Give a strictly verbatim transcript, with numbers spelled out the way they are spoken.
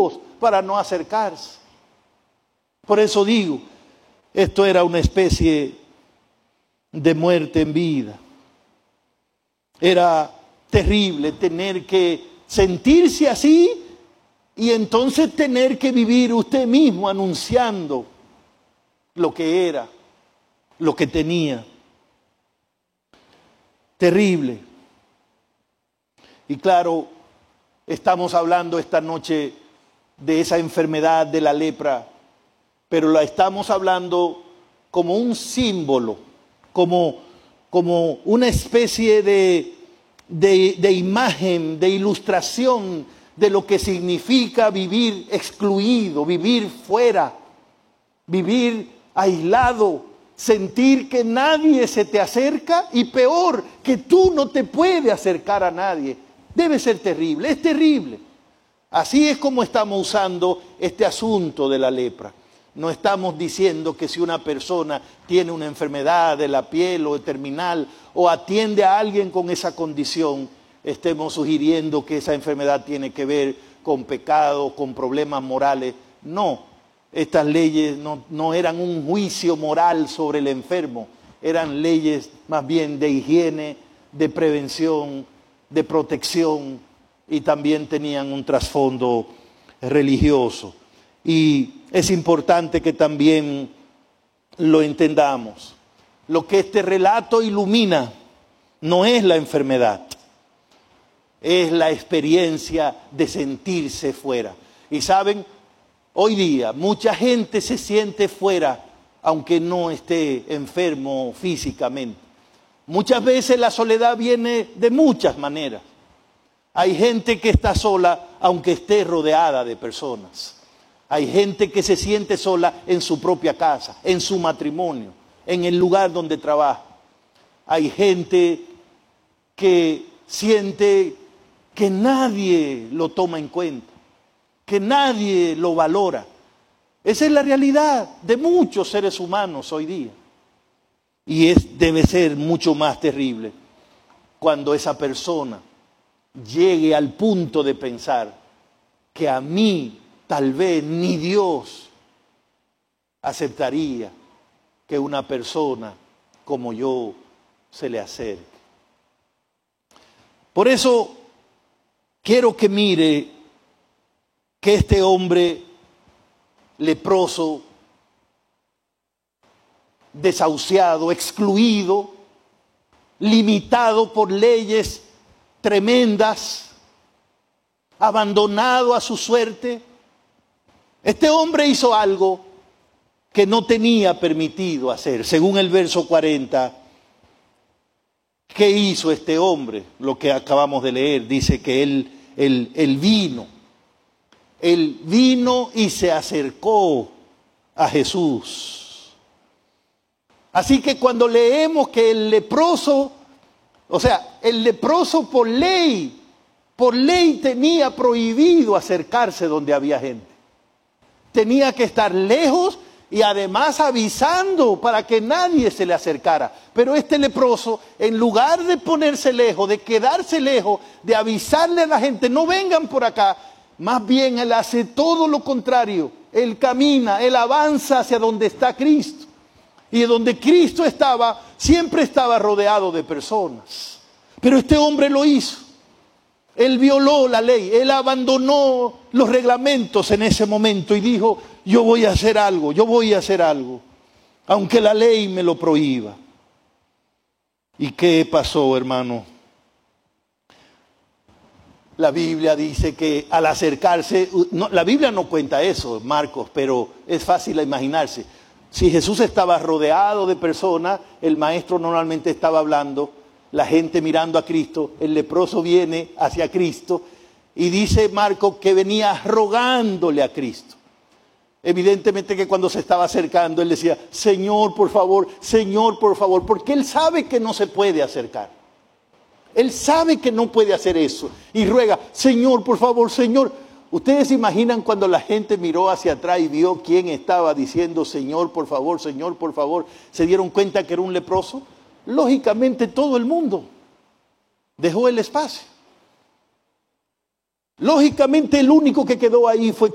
motivos para no acercarse. Por eso digo, esto era una especie de muerte en vida. Era terrible tener que sentirse así y entonces tener que vivir usted mismo anunciando lo que era, lo que tenía. Terrible. Y claro, estamos hablando esta noche de esa enfermedad de la lepra, pero la estamos hablando como un símbolo, como, como una especie de, de, de imagen, de ilustración de lo que significa vivir excluido, vivir fuera, vivir aislado, sentir que nadie se te acerca y peor, que tú no te puedes acercar a nadie. Debe ser terrible, es terrible. Así es como estamos usando este asunto de la lepra. No estamos diciendo que si una persona tiene una enfermedad de la piel o terminal o atiende a alguien con esa condición, estemos sugiriendo que esa enfermedad tiene que ver con pecado, con problemas morales. No, estas leyes no, no eran un juicio moral sobre el enfermo, eran leyes más bien de higiene, de prevención, de protección y también tenían un trasfondo religioso. Y es importante que también lo entendamos. Lo que este relato ilumina no es la enfermedad, es la experiencia de sentirse fuera. Y saben, hoy día mucha gente se siente fuera aunque no esté enfermo físicamente. Muchas veces la soledad viene de muchas maneras. Hay gente que está sola aunque esté rodeada de personas. Hay gente que se siente sola en su propia casa, en su matrimonio, en el lugar donde trabaja. Hay gente que siente que nadie lo toma en cuenta, que nadie lo valora. Esa es la realidad de muchos seres humanos hoy día. Y es, debe ser mucho más terrible cuando esa persona llegue al punto de pensar que a mí tal vez ni Dios aceptaría que una persona como yo se le acerque. Por eso quiero que mire que este hombre leproso, desahuciado, excluido, limitado por leyes tremendas, abandonado a su suerte, este hombre hizo algo que no tenía permitido hacer. Según el verso cuarenta, ¿qué hizo este hombre? Lo que acabamos de leer, dice que él, él, él vino. Él vino y se acercó a Jesús. Así que cuando leemos que el leproso, o sea, el leproso por ley, por ley tenía prohibido acercarse donde había gente. Tenía que estar lejos y además avisando para que nadie se le acercara. Pero este leproso, en lugar de ponerse lejos, de quedarse lejos, de avisarle a la gente, no vengan por acá, más bien él hace todo lo contrario. Él camina, él avanza hacia donde está Cristo. Y donde Cristo estaba, siempre estaba rodeado de personas. Pero este hombre lo hizo. Él violó la ley, él abandonó los reglamentos en ese momento y dijo, yo voy a hacer algo, yo voy a hacer algo, aunque la ley me lo prohíba. ¿Y qué pasó, hermano? La Biblia dice que al acercarse, no, la Biblia no cuenta eso, Marcos, pero es fácil imaginarse. Si Jesús estaba rodeado de personas, el maestro normalmente estaba hablando, la gente mirando a Cristo, el leproso viene hacia Cristo y dice Marcos que venía rogándole a Cristo. Evidentemente que cuando se estaba acercando, él decía, Señor, por favor, Señor, por favor, porque él sabe que no se puede acercar. Él sabe que no puede hacer eso y ruega, Señor, por favor, Señor. ¿Ustedes se imaginan cuando la gente miró hacia atrás y vio quién estaba diciendo, Señor, por favor, Señor, por favor? ¿Se dieron cuenta que era un leproso? Lógicamente todo el mundo dejó el espacio. Lógicamente el único que quedó ahí fue